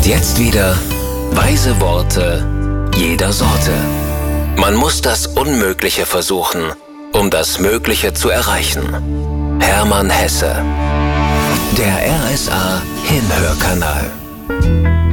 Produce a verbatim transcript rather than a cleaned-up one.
Und jetzt wieder weise Worte jeder Sorte. Man muss das Unmögliche versuchen, um das Mögliche zu erreichen. Hermann Hesse. Der R S A Hinhörkanal.